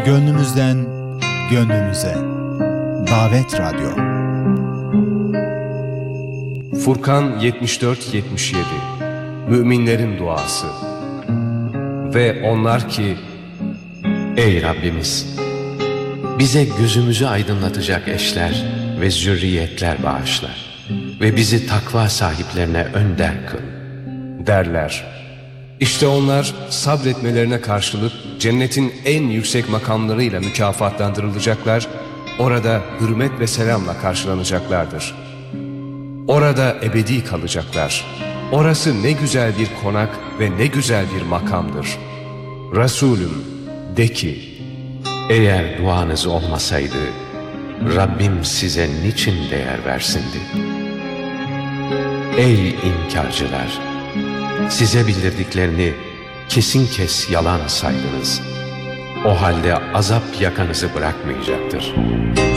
Gönlümüzden gönlünüze. Davet Radyo. Furkan 74-77 Müminlerin duası. Ve onlar ki, ey Rabbimiz, bize gözümüzü aydınlatacak eşler ve zürriyetler bağışla ve bizi takva sahiplerine önder kıl derler. İşte onlar sabretmelerine karşılık cennetin en yüksek makamlarıyla mükafatlandırılacaklar, orada hürmet ve selamla karşılanacaklardır. Orada ebedi kalacaklar. Orası ne güzel bir konak ve ne güzel bir makamdır. Resulüm, de ki, eğer duanız olmasaydı Rabbim size niçin değer versindi? Ey inkarcılar! Size bildirdiklerini kesin kes yalan saydınız. O halde azap yakanızı bırakmayacaktır.